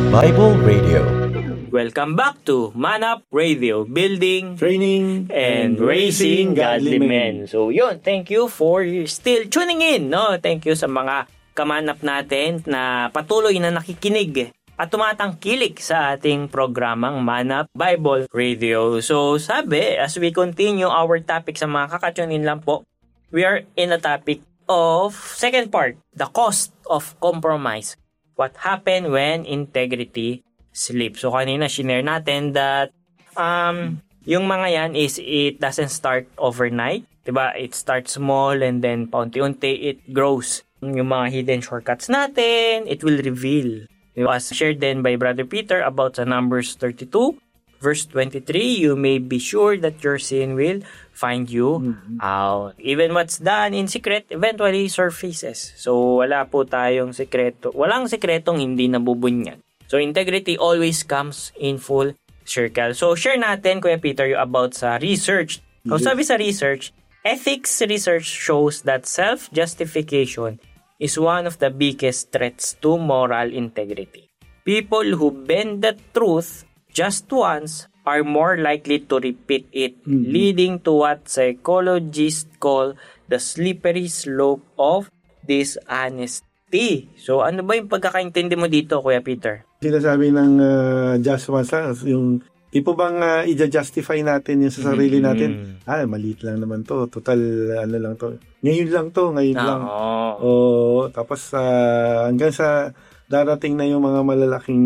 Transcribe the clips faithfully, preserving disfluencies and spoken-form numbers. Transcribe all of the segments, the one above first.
Bible Radio. Welcome back to Manap Radio, building, training, and raising godly men. So yun, thank you for still tuning in. No? Thank you sa mga kamanap natin na patuloy na nakikinig at tumatangkilik sa ating programang Manap Bible Radio. So sabi, as we continue our topic sa mga kakatunin lang po, we are in a topic of second part, the cost of compromise. What happened when integrity sleeps. So kanina shinare natin that um yung mga yan is it doesn't start overnight, 'di ba? It starts small and then paunti-unti it grows. Yung mga hidden shortcuts natin, it will reveal. As shared then by Brother Peter about sa Numbers thirty-two verse twenty-three, you may be sure that your sin will find you mm-hmm. out. Even what's done in secret eventually surfaces. So wala po tayong sekreto. Walang sekretong hindi nabubunyag. So integrity always comes in full circle. So share natin, Kuya Peter, about sa research. So mm-hmm. sabi sa research, ethics research shows that self-justification is one of the biggest threats to moral integrity. People who bend the truth just once are more likely to repeat it, mm-hmm. leading to what psychologists call the slippery slope of dishonesty. So, ano ba yung pagkakaintindi mo dito, Kuya Peter? Sinasabi ng uh, just once lang, yung tipo bang uh, i-justify natin yung sa sarili mm-hmm. natin, ah, maliit lang naman to, total, ano lang to, ngayon lang to, ngayon oh. lang. O, tapos, uh, hanggang sa darating na yung mga malalaking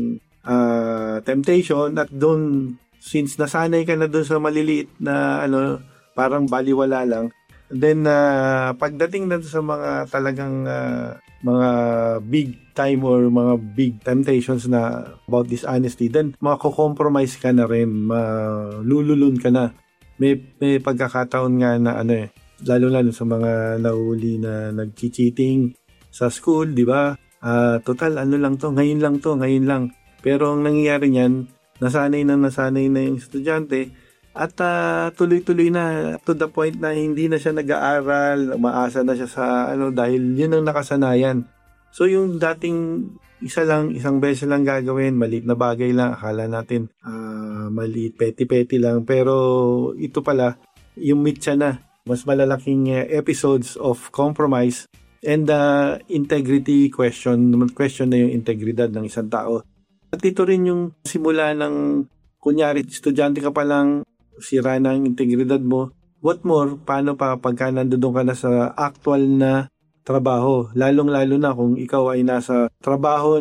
Uh, temptation at doon since nasanay ka na doon sa maliliit na ano parang baliwala lang, then uh, pagdating na sa mga talagang uh, mga big time or mga big temptations na about dishonesty, then mako-compromise ka na rin, malululun ka na. May, may pagkakataon nga na ano eh, lalo-lalo sa mga nahuli na nag-cheating sa school, di ba? Uh, total ano lang to, ngayon lang to, ngayon lang. Pero ang nangyayari niyan, nasanay na nasanay na yung estudyante at uh, tuloy-tuloy na to the point na hindi na siya nag-aaral, umaasa na siya sa ano dahil yun ang nakasanayan. So yung dating isa lang, isang beses lang gagawin, maliit na bagay lang, akala natin uh, maliit, petty-petty lang. Pero ito pala, yung mitya na, mas malalaking uh, episodes of compromise and uh, integrity question, question na yung integridad ng isang tao. At ito rin yung simula ng, kunyari, estudyante ka pa lang, sira na ang integridad mo. What more, paano pa pagka nandoon ka na sa actual na trabaho? Lalong-lalo na kung ikaw ay nasa trabaho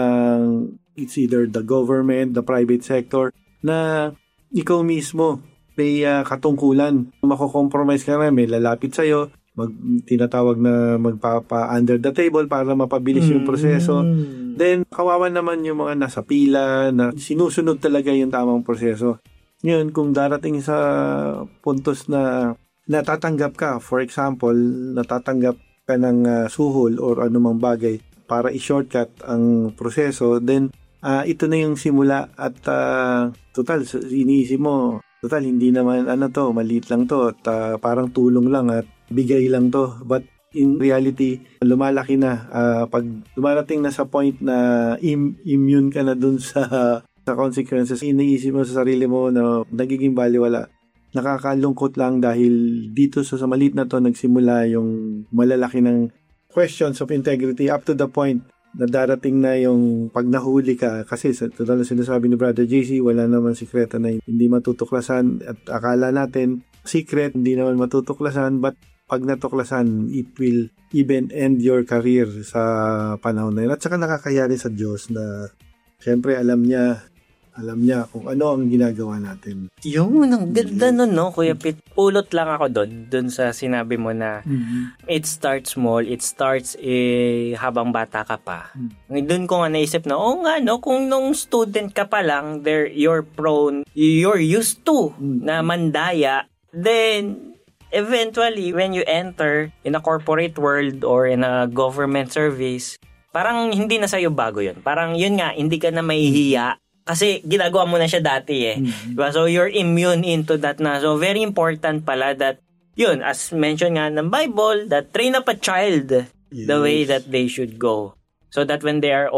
ng it's either the government, the private sector, na ikaw mismo may uh, katungkulan. Mako-compromise ka na, may lalapit sa'yo, mag, tinatawag na magpapa-under the table para mapabilis yung proseso. Mm. Then, kawawa naman yung mga nasa pila na sinusunod talaga yung tamang proseso. Ngayon, kung darating sa puntos na natatanggap ka, for example, natatanggap ka ng uh, suhol or anumang bagay para i-shortcut ang proseso, then uh, ito na yung simula at uh, total, iniisip mo, total, hindi naman ano to, maliit lang to at uh, parang tulong lang at bigay lang to. But in reality, lumalaki na. Uh, pag dumarating na sa point na im- immune ka na dun sa, sa consequences, iniisip mo sa sarili mo na nagiging baliwala. Nakakalungkot lang dahil dito sa, sa maliit na to nagsimula yung malalaki ng questions of integrity up to the point na darating na yung pag nahuli ka. Kasi sa total na sinasabi ni Brother J C, wala naman sikreto na hindi matutuklasan at akala natin secret, hindi naman matutuklasan, but pag natuklasan, it will even end your career sa panahon na yun. At saka nakakayari sa Diyos na siyempre alam niya, alam niya kung ano ang ginagawa natin. Yung, ang ganda nun, no, Kuya Pete. Pulot lang ako doon, doon sa sinabi mo na mm-hmm. it starts small, it starts eh, habang bata ka pa. Mm-hmm. Doon ko nga naisip na, oh nga, no, kung nung student ka pa lang, there, you're prone, you're used to mm-hmm. na mandaya, then eventually, when you enter in a corporate world or in a government service, parang hindi na sa'yo bago yun. Parang yun nga, hindi ka na mahihiya kasi ginagawa mo na siya dati eh. Mm-hmm. Diba? So, you're immune into that na. So, very important pala that, yun, as mentioned nga ng Bible, that train up a child yes. the way that they should go. So that when they are old,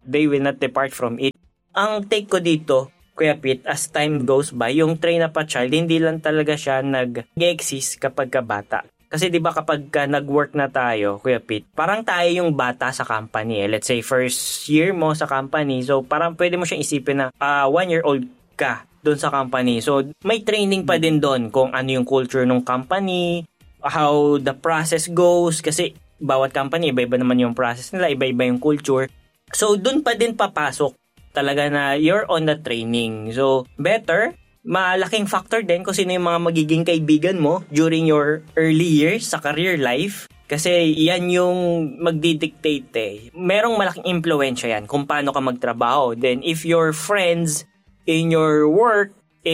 they will not depart from it. Ang take ko dito, Kuya Pete, as time goes by, yung train up a child, hindi lang talaga siya nag-exist kapag ka bata. Kasi di ba kapag ka nag-work na tayo, Kuya Pete, parang tayo yung bata sa company. Eh. Let's say first year mo sa company, so parang pwede mo siyang isipin na uh, one-year-old ka doon sa company. So may training pa din doon kung ano yung culture ng company, how the process goes, kasi bawat company, iba-iba naman yung process nila, iba-iba yung culture. So doon pa din papasok talaga na you're on the training. So better, malaking factor din kung sino yung mga magiging kaibigan mo during your early years sa career life. Kasi yan yung magdidictate eh. Merong malaking impluensya yan kung paano ka magtrabaho. Then if your friends in your work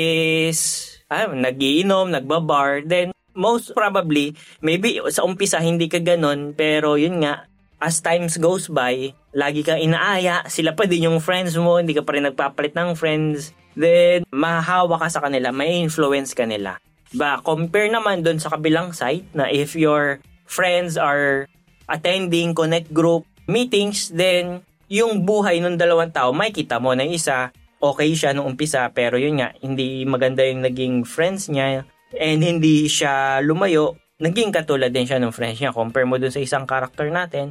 is ah, nagiinom, nagbabar, then most probably, maybe sa umpisa hindi ka ganon, pero yun nga, as times goes by, lagi kang inaaya, sila pa din yung friends mo, hindi ka pa rin nagpapalit ng friends, then mahahawa ka sa kanila, may influence ka nila. Ba, compare naman doon sa kabilang side na if your friends are attending connect group meetings, then yung buhay ng dalawang tao, makikita mo na isa, okay siya nung umpisa, pero yun nga, hindi maganda yung naging friends niya, and hindi siya lumayo, naging katulad din siya ng friends niya. Compare mo dun sa isang character natin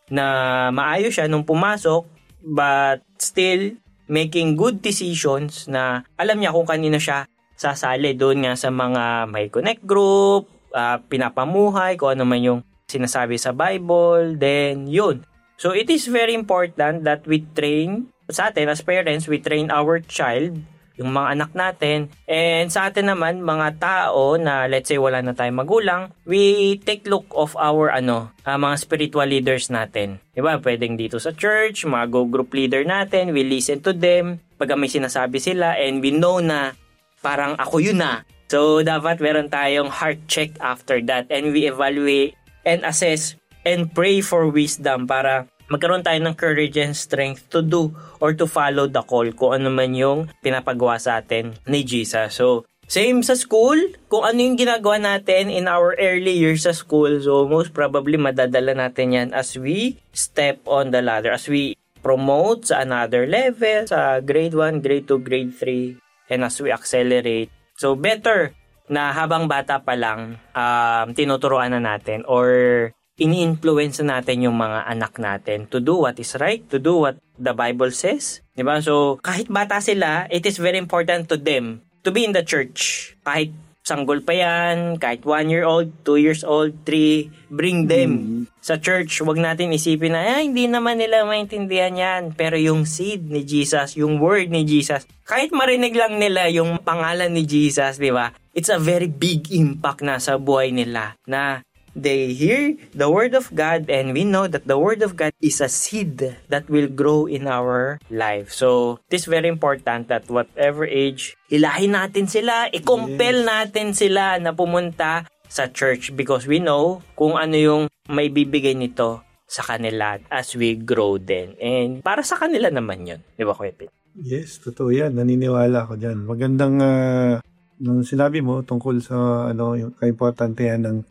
na maayos siya nung pumasok, but still making good decisions na alam niya kung kanino siya sasali doon nga sa mga may connect group, uh, pinapamuhay, kung ano man yung sinasabi sa Bible, then yun. So it is very important that we train, sa atin as parents, we train our child, yung mga anak natin, and sa atin naman, mga tao na let's say wala na tayong magulang, we take look of our ano, uh, mga spiritual leaders natin. Diba? Pwedeng dito sa church, mga go group leader natin, we listen to them, pag may sinasabi sila, and we know na parang ako yun na. So, dapat meron tayong heart check after that, and we evaluate and assess and pray for wisdom para magkaroon tayo ng courage and strength to do or to follow the call kung ano man yung pinapagawa sa atin ni Jesus. So, same sa school, kung ano yung ginagawa natin in our early years sa school, so most probably madadala natin yan as we step on the ladder, as we promote sa another level, sa grade one, grade two, grade three, and as we accelerate. So, better na habang bata pa lang, um, tinuturuan na natin or ini-influence natin yung mga anak natin to do what is right, to do what the Bible says. Diba? So, kahit bata sila, it is very important to them to be in the church. Kahit sanggol pa yan, kahit one year old, two years old, three, bring them mm-hmm. sa church. Huwag natin isipin na, ay, hindi naman nila maintindihan yan. Pero yung seed ni Jesus, yung word ni Jesus, kahit marinig lang nila yung pangalan ni Jesus, di ba? It's a very big impact na sa buhay nila na they hear the Word of God, and we know that the Word of God is a seed that will grow in our life. So, it is very important that whatever age, hilahin natin sila, i-compel yes. natin sila na pumunta sa church because we know kung ano yung may bibigay nito sa kanila as we grow din. And para sa kanila naman yun. Di ba, Kuya Pete? Yes, totoo yan. Naniniwala ako dyan. Magandang uh, nung sinabi mo tungkol sa ano yung kaimportante yan ng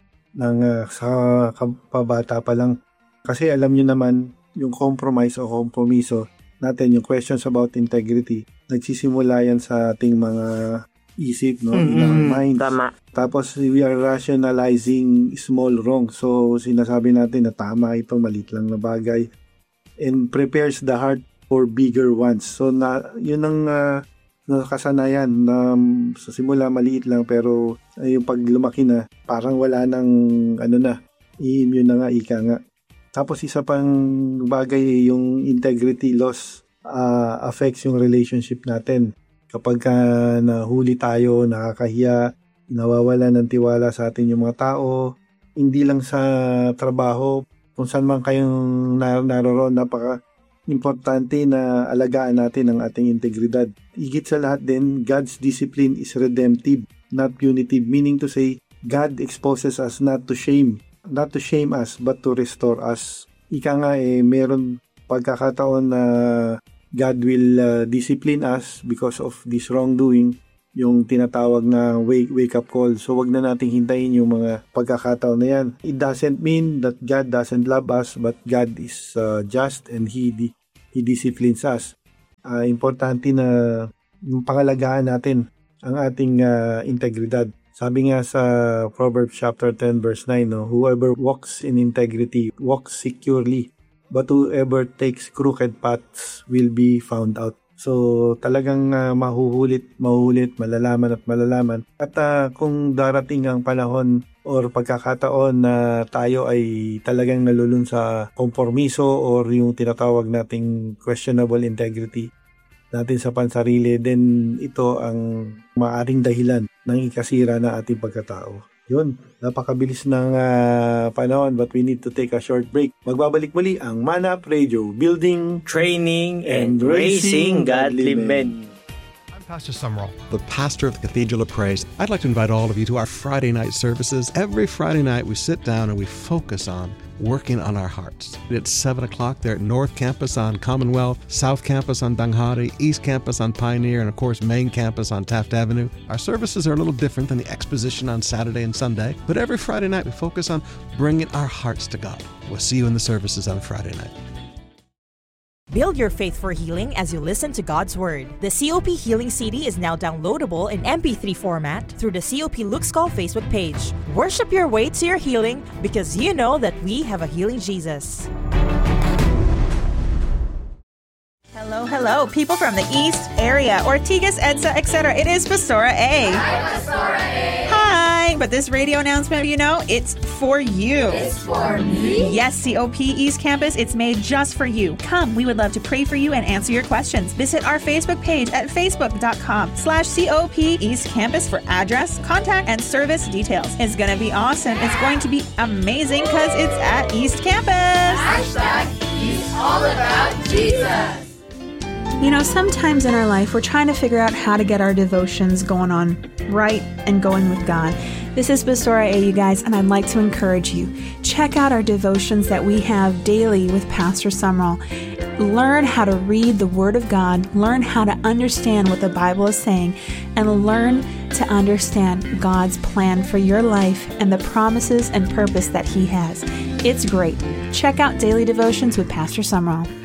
ng uh, sa pabata pa lang. Kasi alam nyo naman, yung compromise o kompromiso natin, yung questions about integrity, nagsisimula yan sa ating mga isip, no? Mm-hmm. In our minds. Tama. Tapos, we are rationalizing small wrong. So, sinasabi natin na tama ito, maliit lang na bagay. And prepares the heart for bigger ones. So, na, yun ang uh, nakasanayan na um, sa simula maliit lang pero ay, yung pag lumaki na parang wala nang ano na i-immune na nga, ika nga. Tapos isa pang bagay yung integrity loss uh, affects yung relationship natin. Kapag uh, nahuli tayo, nakakahiya, nawawala ng tiwala sa atin yung mga tao, hindi lang sa trabaho, kung saan man kayong nar- naroon, napaka importante na alagaan natin ang ating integridad. Higit sa lahat din, God's discipline is redemptive, not punitive. Meaning to say, God exposes us not to shame, not to shame us, but to restore us. Ika nga eh, meron pagkakataon na God will uh, discipline us because of this wrongdoing, yung tinatawag na wake, wake up call. So wag na nating hintayin yung mga pagkakataon na yan. It doesn't mean that God doesn't love us, but God is uh, just and He di- He disciplines us. Uh, importante na pangalagaan natin ang ating uh, integridad. Sabi nga sa Proverbs chapter ten verse nine, no, whoever walks in integrity walks securely, but whoever takes crooked paths will be found out. So talagang uh, mahuhulit, mahuhulit, malalaman at malalaman. At uh, kung darating ang panahon or pagkakataon na tayo ay talagang nalulun sa kompormiso or yung tinatawag nating questionable integrity natin sa pansarili, then ito ang maaring dahilan ng ikasira na ating pagkatao. Yun, napakabilis ng uh, panahon, but we need to take a short break. Magbabalik muli ang Manap Radio, building, training, and, and raising godly men. I'm Pastor Sumrall, the pastor of the Cathedral of Praise. I'd like to invite all of you to our Friday night services. Every Friday night we sit down and we focus on working on our hearts. It's seven o'clock there at North Campus on Commonwealth, South Campus on Danghari, East Campus on Pioneer, and of course Main Campus on Taft Avenue. Our services are a little different than the exposition on Saturday and Sunday, but every Friday night we focus on bringing our hearts to God. We'll see you in the services on Friday night. Build your faith for healing as you listen to God's Word. The C O P Healing C D is now downloadable in M P three format through the C O P Luke Skull Facebook page. Worship your way to your healing because you know that we have a healing Jesus. Hello, hello, people from the East area, Ortigas, EDSA, et cetera. It is Pastora A. Hi, Pastora A. Hi, but this radio announcement, you know, it's for you. It's for me? Yes, C O P East Campus, it's made just for you. Come, we would love to pray for you and answer your questions. Visit our Facebook page at facebook.com slash COP East Campus for address, contact, and service details. It's going to be awesome. It's going to be amazing because it's at East Campus. Hashtag He's all about Jesus. You know, sometimes in our life, we're trying to figure out how to get our devotions going on right and going with God. This is Pastora A, you guys, and I'd like to encourage you. Check out our devotions that we have daily with Pastor Sumrall. Learn how to read the Word of God, learn how to understand what the Bible is saying, and learn to understand God's plan for your life and the promises and purpose that He has. It's great. Check out Daily Devotions with Pastor Sumrall.